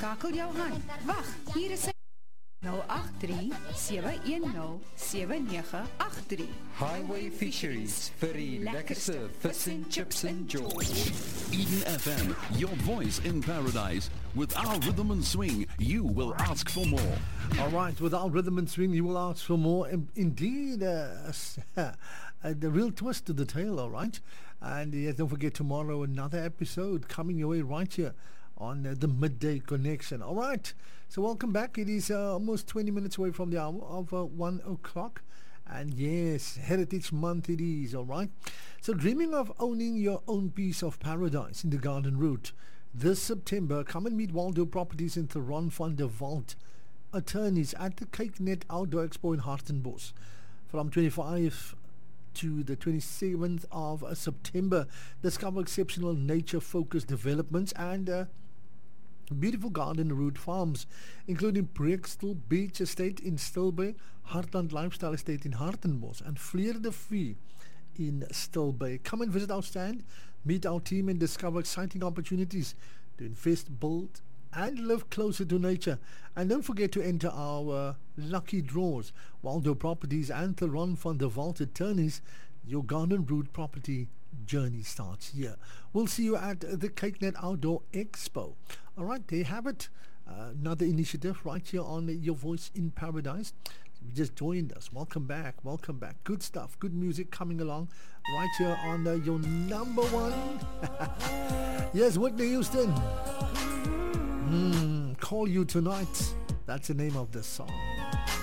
Skakel jou hand. Wag, hier is 083-710-7983. Highway Fisheries vir die lekkerste vis en chips in George. Eden FM, your voice in paradise. With our rhythm and swing, you will ask for more. All right, with our rhythm and swing, you will ask for more. Indeed, the real twist to the tale, all right? And yes, don't forget tomorrow, another episode coming your way right here on the Midday Connection. All right, so welcome back. It is almost 20 minutes away from the hour of 1 o'clock. And yes, Heritage Month it is, all right? So dreaming of owning your own piece of paradise in the Garden Route, this September, come and meet Waldo Properties in Theron van der Walt, attorneys at the CakeNet Outdoor Expo in Hartenbos from 25 to the 27th of September. Discover exceptional nature-focused developments and beautiful garden route farms, including Breakstel Beach Estate in Stilbay, Heartland Lifestyle Estate in Hartenbos, and Fleer de Vie in Stilbay. Come and visit our stand, meet our team, and discover exciting opportunities to invest, build, and live closer to nature. And don't forget to enter our lucky draws. Waldo Properties and Theron van der Walt attorneys. Your garden route property journey starts here. We'll see you at the CakeNet Outdoor Expo. All right, there you have it. Another initiative right here on Your Voice in Paradise. You just joined us. Welcome back. Welcome back. Good stuff. Good music coming along right here on your number one. Yes, Whitney Houston. Call You Tonight. That's the name of this song.